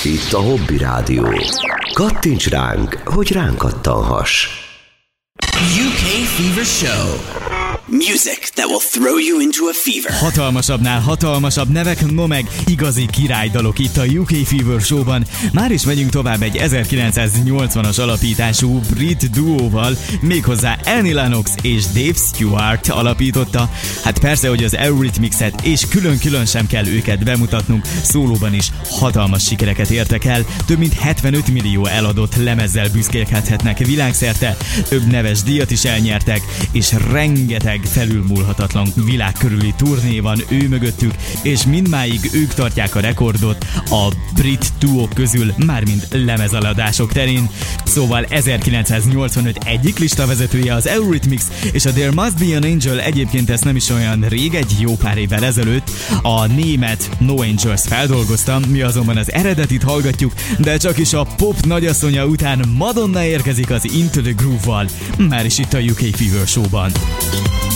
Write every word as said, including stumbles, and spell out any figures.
Itt a Hobby Rádió. Kattints ránk, hogy ránk kattanhass. U K Fever Show. Music that will throw you into a fever. Hatalmasabbnál hatalmasabb nevek, no meg igazi királydalok itt a U K Fever Show-ban. Már is megyünk tovább egy ezerkilencszáznyolcvanas alapítású brit duóval, méghozzá Annie Lennox és Dave Stewart alapította. Hát persze, hogy az Eurythmics-et és külön-külön sem kell őket bemutatnunk, szólóban is hatalmas sikereket értek el, több mint hetvenöt millió eladott lemezzel büszkélkedhetnek világszerte, több neves díjat is elnyertek, és rengeteg felülmúlhatatlan világ körüli turné van ő mögöttük, és mindmáig ők tartják a rekordot a brit duók közül, mármint lemezeladások terén. Szóval ezerkilencszáznyolcvanöt egyik listavezetője az Eurythmics, és a There Must Be an Angel egyébként ezt nem is olyan rég, egy jó pár évvel ezelőtt a német No Angels feldolgozta, mi azonban az eredetit hallgatjuk, de csak is a pop nagyasszonya után Madonna érkezik az Into the Groove-val, már is itt a U K Fever Show-ban.